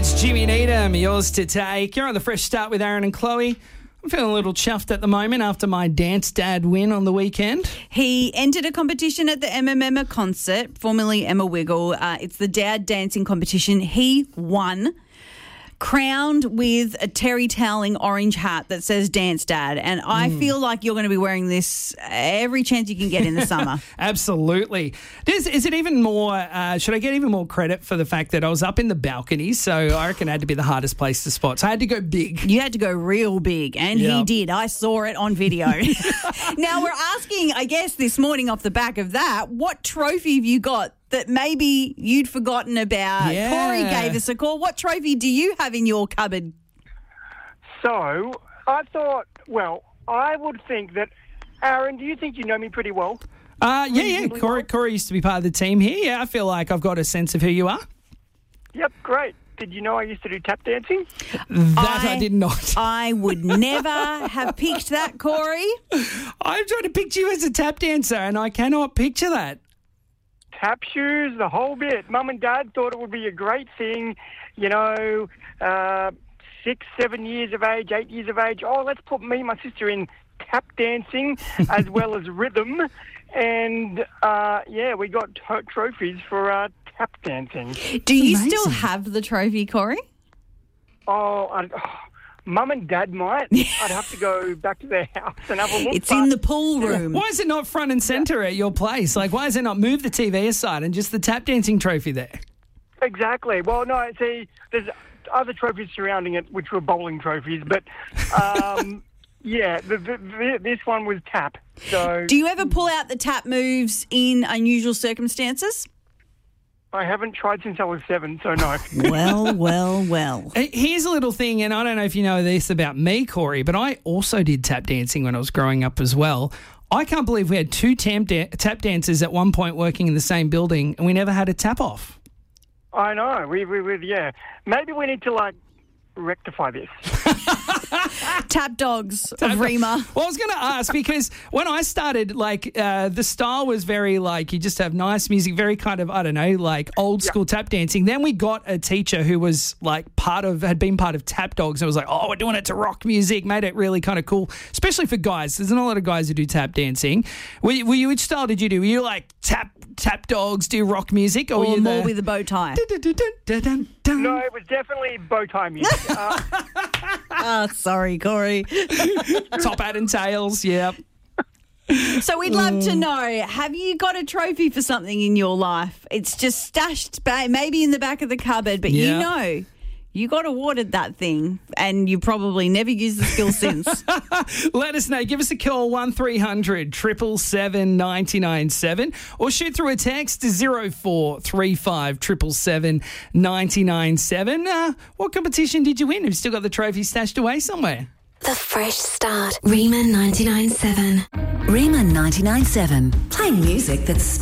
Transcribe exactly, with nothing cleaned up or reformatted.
It's Jimmy Needham, yours to take. You're on the Fresh Start with Aaron and Chloe. I'm feeling a little chuffed at the moment after my Dance Dad win on the weekend. He entered a competition at the M M M concert, formerly Emma Wiggle. Uh, it's the Dad Dancing competition. He won, crowned with a terry toweling orange hat that says Dance Dad. And I mm. feel like you're going to be wearing this every chance you can get in the summer. Absolutely. Is, is it even more, uh, should I get even more credit for the fact that I was up in the balcony, so I reckon it had to be the hardest place to spot. So I had to go big. You had to go real big, and yep. he did. I saw it on video. Now, we're asking, I guess, this morning off the back of that, what trophy have you got that maybe you'd forgotten about? Yeah. Corey gave us a call. What trophy do you have in your cupboard? So, I thought, well, I would think that, Aaron, do you think you know me pretty well? Uh, yeah, yeah. Corey, Corey used to be part of the team here. Yeah, I feel like I've got a sense of who you are. Yep, great. Did you know I used to do tap dancing? That I, I did not. I would never have picked that, Corey. I'm trying to picture you as a tap dancer, and I cannot picture that. Tap shoes, the whole bit. Mum and Dad thought it would be a great thing, you know, uh, six, seven years of age, eight years of age. Oh, let's put me and my sister in tap dancing as well as rhythm. And, uh, yeah, we got t- trophies for uh, tap dancing. Do you Amazing. Still have the trophy, Corey? Oh, I, oh, Mum and Dad might. I'd have to go back to their house and have a look. It's in the pool room. Why is it not front and centre yeah. at your place? Like, why is it not move the T V aside and just the tap dancing trophy there? Exactly. Well, no, see, there's other trophies surrounding it, which were bowling trophies, but um, yeah, the, the, the, this one was tap. So, do you ever pull out the tap moves in unusual circumstances? I haven't tried since I was seven, so no. Well, well, well. Here's a little thing, and I don't know if you know this about me, Corey, but I also did tap dancing when I was growing up as well. I can't believe we had two tap, da- tap dancers at one point working in the same building, and we never had a tap off. I know. We, we, we yeah. Maybe we need to, like, rectify this. Tap dogs of Tap Rima. Well, I was going to ask because when I started, like, uh, the style was very, like, you just have nice music, very kind of, I don't know, like old school yep. tap dancing. Then we got a teacher who was, like, part of, had been part of Tap Dogs. And it was like, oh, we're doing it to rock music, made it really kind of cool, especially for guys. There's not a lot of guys who do tap dancing. Were you, were you which style did you do? Were you, like, tap Tap Dogs, do rock music? Or, or were you more the... with a bow tie? No, it was definitely bow tie music. Uh, oh, sorry, Corey. Top hat and tails, yep. So we'd love to know, have you got a trophy for something in your life? It's just stashed ba- maybe in the back of the cupboard, but yeah. you know you got awarded that thing and you probably never used the skill since. Let us know. Give us a call, one three hundred seven seven seven nine nine seven, or shoot through a text to zero four three five seven seven seven nine nine seven. Uh, what competition did you win? Have you still got the trophy stashed away somewhere? The Fresh Start. Rima ninety-nine point seven. Rima ninety-nine point seven. Playing music that's